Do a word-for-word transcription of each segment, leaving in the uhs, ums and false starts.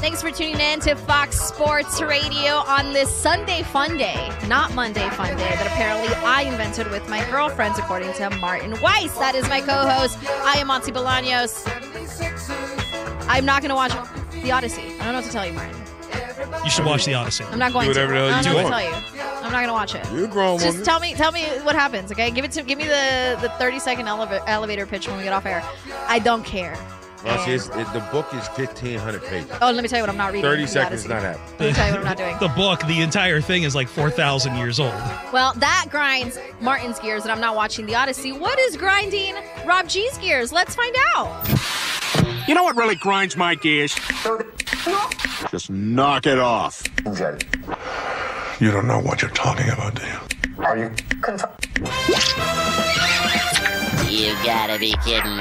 Thanks for tuning in to Fox Sports Radio on this Sunday Fun Day. Not Monday Fun Day, that apparently I invented with my girlfriends, according to Martin Weiss. That is my co-host. I am Monty Bolaños. I'm not going to watch The Odyssey. I don't know what to tell you, Martin. You should watch The Odyssey. I'm not going Do to. whatever the hell I you don't know what want. to tell you. I'm not going to watch it. You're a grown Just woman. tell me tell me what happens, okay? Give it to give me the, the thirty second eleva- elevator pitch when we get off air. I don't care. Well, see, And- it's, it, the book is fifteen hundred pages. oh, let me tell you what I'm not reading. thirty The seconds Odyssey. not happening. Let me tell you what I'm not doing. The book, the entire thing is like four thousand years old. Well, that grinds Martin's gears, and I'm not watching The Odyssey. What is grinding Rob G's gears? Let's find out. You know what really grinds my gears? Just knock it off. You don't know what you're talking about, do you? Are you You gotta be kidding me.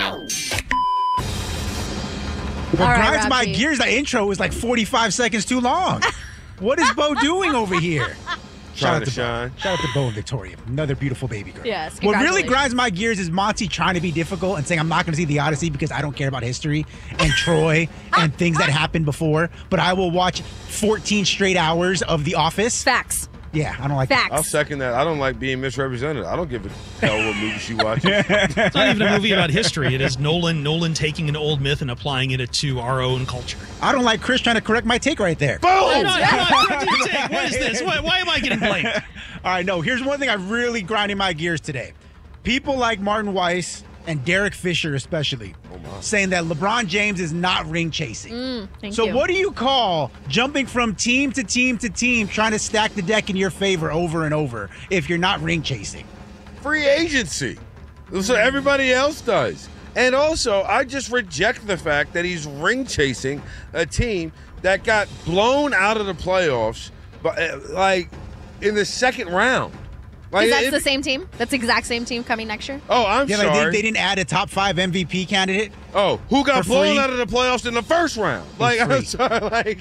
What All right, grinds my Rob G. gears, the intro was like forty-five seconds too long. What is Bo doing over here? Trying out to to Bo. shine. Shout out to Bo and Victoria. Another beautiful baby girl. Yes, What really congratulations. grinds my gears is Monty trying to be difficult and saying I'm not going to see The Odyssey because I don't care about history and Troy and things that happened before, but I will watch fourteen straight hours of The Office. Facts. Yeah, I don't like Facts. I'll second that. I don't like being misrepresented. I don't give a hell what movie she watches. It's not even a movie about history. It is Nolan Nolan taking an old myth and applying it to our own culture. I don't like Chris trying to correct my take right there. Boom! No, no, what do you take? What is this? Why, why am I getting blamed? All right, no, here's one thing I'm really grinding my gears today. People like Martin Weiss and Derek Fisher especially saying that LeBron James is not ring chasing. Thank so you. what do you call jumping from team to team to team trying to stack the deck in your favor over and over if you're not ring chasing? Free agency. So everybody else does. And also, I just reject the fact that he's ring chasing a team that got blown out of the playoffs, but uh, like in the second round. Like, Because that's it- the same team? That's the exact same team coming next year? Oh, I'm Yeah, like sorry. they, they didn't add a top five M V P candidate. Oh, who got For blown free? out of the playoffs in the first round? Like, free. I'm sorry, like,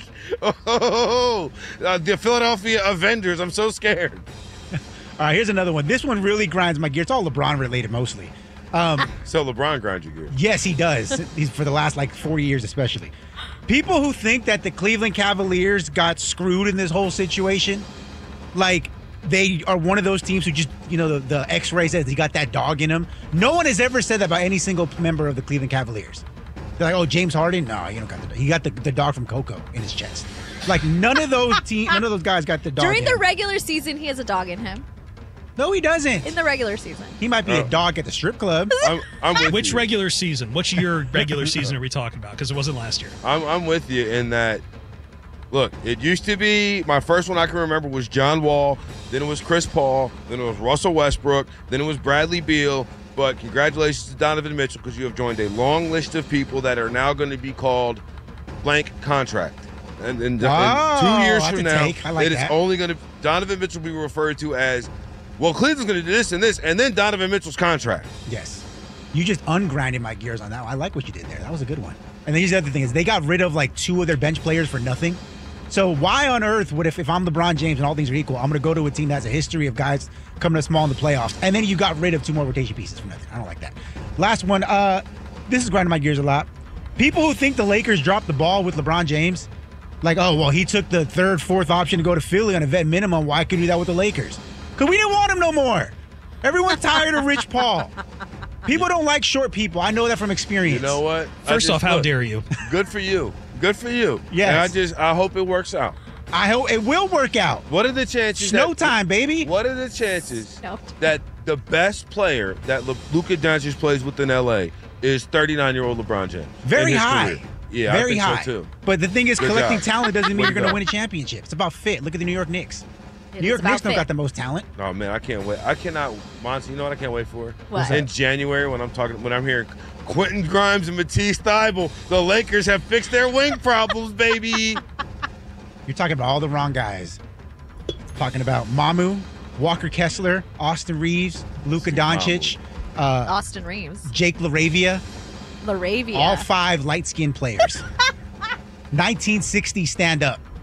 oh, uh, the Philadelphia Avengers. I'm so scared. All right, here's another one. This one really grinds my gears. It's all LeBron related mostly. Um, So LeBron grind your gears. Yes, he does. He's for the last like forty years, especially. People who think that the Cleveland Cavaliers got screwed in this whole situation, like they are one of those teams who just, you know, the, the X-ray says he got that dog in him. No one has ever said that about any single member of the Cleveland Cavaliers. They're like, oh, James Harden? No, you don't got the. He got the, the dog from Coco in his chest. Like none of those team, none of those guys got the dog. During in the him. regular season, he has a dog in him. No, he doesn't. In the regular season. He might be Oh. a dog at the strip club. I'm, I'm with Which you. regular season? Which year regular season are we talking about? Because it wasn't last year. I'm, I'm with you in that. Look, it used to be my first one I can remember was John Wall, then it was Chris Paul, then it was Russell Westbrook, then it was Bradley Beal. But congratulations to Donovan Mitchell because you have joined a long list of people that are now going to be called blank contract. And, and, and Oh, two years that's from a now, take. I like it is that. only going to Donovan Mitchell will be referred to as, well, Cleveland's going to do this and this, and then Donovan Mitchell's contract. Yes. You just ungrinded my gears on that one. I like what you did there. That was a good one. And then here's the other thing is they got rid of like two of their bench players for nothing. So why on earth would if, if I'm LeBron James and all things are equal, I'm going to go to a team that has a history of guys coming to small in the playoffs, and then you got rid of two more rotation pieces for nothing. I don't like that. Last one. Uh, this is grinding my gears a lot. People who think the Lakers dropped the ball with LeBron James, like, oh, well, he took the third, fourth option to go to Philly on a vet minimum. Why could he do that with the Lakers? Because we didn't want him no more. Everyone's tired of Rich Paul. People don't like short people. I know that from experience. You know what? I First just- off, how look, dare you? Good for you. Good for you. Yes. And I just I hope it works out. I hope it will work out. What are the chances? Snow that, time, baby. What are the chances Snow time. that the best player that Le- Luka Doncic plays with in L A is thirty-nine-year-old LeBron James? Very in his high. career? Yeah, Very I think high. so too. But the thing is, Good collecting job. talent doesn't mean Way you're to going to go. win a championship. It's about fit. Look at the New York Knicks. It New is York about Knicks don't fit. got the most talent. Oh man, I can't wait. I cannot, Monty. You know what I can't wait for? What? In January when I'm talking, when I'm hearing Quentin Grimes and Matisse Thybulle, the Lakers have fixed their wing problems, baby. You're talking about all the wrong guys. Talking about Mamu, Walker Kessler, Austin Reeves, Luka Doncic, uh, Austin Reeves. Jake LaRavia. Laravia. All five light-skinned players. nineteen sixty stand up.